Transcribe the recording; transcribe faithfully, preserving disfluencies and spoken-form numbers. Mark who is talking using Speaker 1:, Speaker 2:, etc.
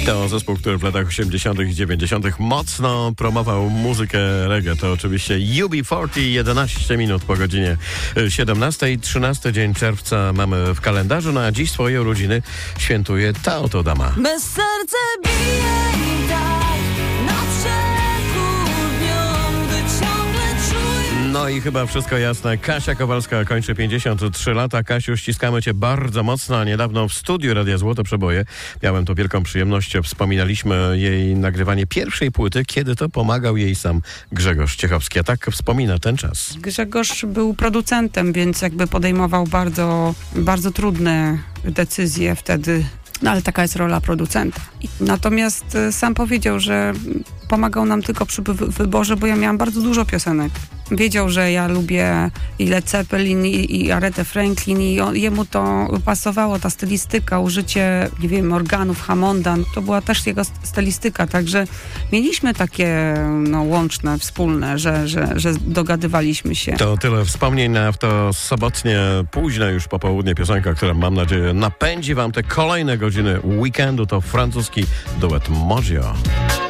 Speaker 1: To zespół, który w latach osiemdziesiątych i dziewięćdziesiątych mocno promował muzykę reggae. To oczywiście U B czterdzieści, jedenaście minut po godzinie siedemnastej. trzynasty dzień czerwca mamy w kalendarzu, no a dziś swoje urodziny świętuje ta oto dama.
Speaker 2: Bez serce bije i tak na przekór dniom, gdy ciągle czuję.
Speaker 1: No i chyba wszystko jasne. Kasia Kowalska kończy pięćdziesiąt trzy lata. Kasiu, ściskamy cię bardzo mocno. Niedawno w studiu Radia Złote Przeboje miałem to wielką przyjemność. Wspominaliśmy jej nagrywanie pierwszej płyty, kiedy to pomagał jej sam Grzegorz Ciechowski. A tak wspomina ten czas.
Speaker 3: Grzegorz był producentem, więc jakby podejmował bardzo, bardzo trudne decyzje wtedy. No ale taka jest rola producenta. I natomiast y, sam powiedział, że pomagał nam tylko przy wy- wyborze, bo ja miałam bardzo dużo piosenek. Wiedział, że ja lubię i Led Zeppelin, i, i Aretę Franklin, i on, jemu to pasowało, ta stylistyka, użycie, nie wiem, organów, Hammonda, to była też jego stylistyka, także mieliśmy takie no, łączne, wspólne, że, że, że dogadywaliśmy się.
Speaker 1: To tyle wspomnień na w to sobotnie, późne już popołudnie piosenka, która mam nadzieję napędzi wam te kolejne godziny weekendu. To francuski duet Mogio.